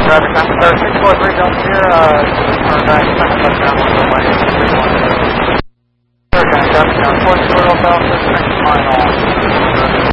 Driver time. 643 Delta here, turn back, second touchdown on the way, 312. Touchdown, 4 Delta, next final.